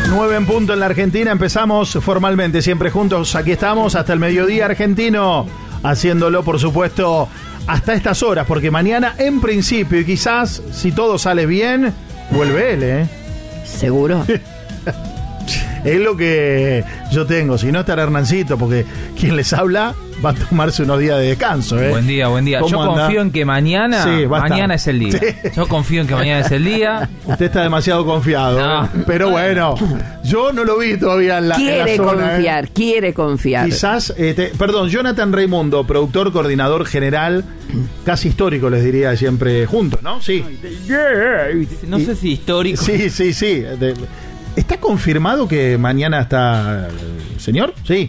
9 en punto en la Argentina, empezamos formalmente, siempre juntos, aquí estamos hasta el mediodía argentino, haciéndolo por supuesto hasta estas horas, porque mañana en principio, y quizás si todo sale bien, vuelve él, ¿Seguro? Es lo que yo tengo, si no estará Hernancito, porque quien les habla va a tomarse unos días de descanso. Buen día. Yo confío en que mañana es el día. Sí. Yo confío en que mañana es el día. Usted está demasiado confiado, no. Pero bueno, yo no lo vi todavía en la zona. Quiere confiar. Quizás, Jonathan Raimundo, productor, coordinador general, casi histórico, les diría siempre juntos, ¿no? Sí. No sé si histórico. Sí. ¿Está confirmado que mañana está el señor? Sí.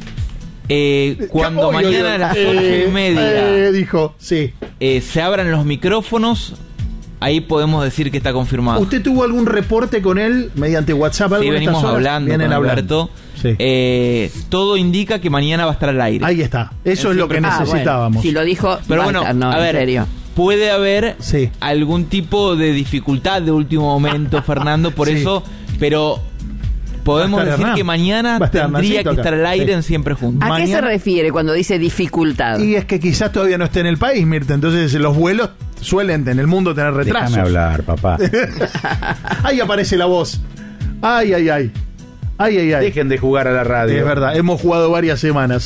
Cuando mañana a las 8:30 dijo, sí. Se abran los micrófonos, ahí podemos decir que está confirmado. ¿Usted tuvo algún reporte con él mediante WhatsApp? Sí, venimos hablando con Alberto. Sí. Todo indica que mañana va a estar al aire. Ahí está. Eso es lo que necesitábamos. Bueno, si lo dijo, pero bueno, no, a ver, en serio. Puede haber algún tipo de dificultad de último momento, Fernando, por eso, pero podemos decir que mañana tendría que estar al aire en Siempre Juntos. ¿A qué se refiere cuando dice dificultad? Y es que quizás todavía no esté en el país, Mirta, entonces los vuelos suelen en el mundo tener retrasos. Déjame hablar, papá. Ahí aparece la voz. Ay. Dejen de jugar a la radio. Es verdad, hemos jugado varias semanas.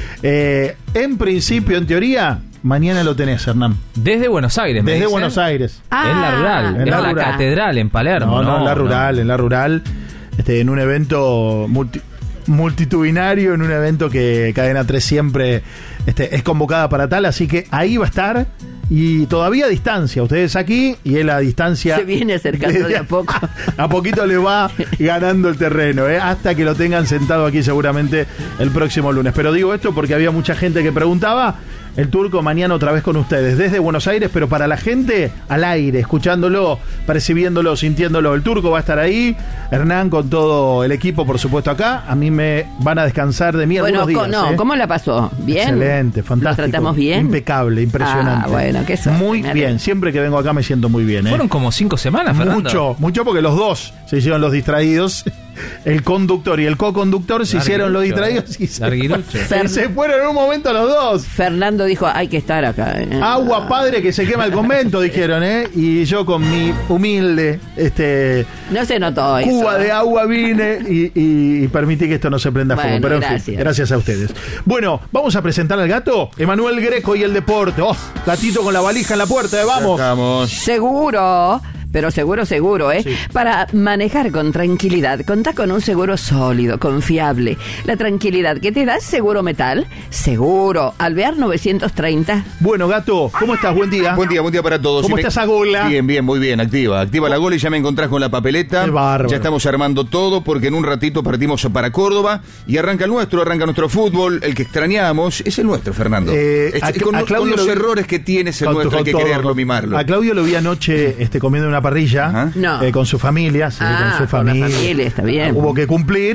En principio, en teoría, mañana lo tenés, Hernán. Desde Buenos Aires, Desde Buenos Aires. En la rural, en la catedral, en Palermo. No, en la rural. En un evento multitudinario, en un evento que Cadena 3 siempre es convocada para tal, así que ahí va a estar. Y todavía a distancia, ustedes aquí y él a distancia. Se viene acercando de a poco. A poquito le va ganando el terreno, hasta que lo tengan sentado aquí seguramente el próximo lunes. Pero digo esto porque había mucha gente que preguntaba. El Turco mañana otra vez con ustedes, desde Buenos Aires, pero para la gente al aire, escuchándolo, percibiéndolo, sintiéndolo. El Turco va a estar ahí, Hernán con todo el equipo, por supuesto, acá. A mí me van a descansar de mí algunos días. ¿Cómo la pasó? ¿Bien? Excelente, fantástico. ¿Lo tratamos bien? Impecable, impresionante. Qué suerte, muy bien, siempre que vengo acá me siento muy bien. Fueron como 5 semanas, Fernando. Mucho porque los dos se hicieron los distraídos. El conductor y el co-conductor se hicieron los distraídos y se fueron en un momento los dos. Fernando dijo, hay que estar acá. Agua padre que se quema el convento, dijeron, Y yo con mi humilde no se notó eso. cuba de agua vine y permití que esto no se prenda fuego. Pero en fin, gracias a ustedes. Bueno, vamos a presentar al gato, Emanuel Greco y el deporte. Gatito con la valija en la puerta, vamos. Seguro. Pero seguro, Sí. Para manejar con tranquilidad, contá con un seguro sólido, confiable. La tranquilidad que te da Seguro Metal. Seguro. Alvear 930. Bueno, gato, ¿cómo estás? Buen día. Buen día para todos. ¿Cómo estás a gola? Bien, muy bien, activa la gola y ya me encontrás con la papeleta. Qué bárbaro. Ya estamos armando todo porque en un ratito partimos para Córdoba y arranca nuestro fútbol, el que extrañamos, es el nuestro, Fernando. Con los errores que tiene es el nuestro, hay que quererlo, mimarlo. A Claudio lo vi anoche comiendo una parrilla con su familia, con la familia, está bien. Hubo que cumplir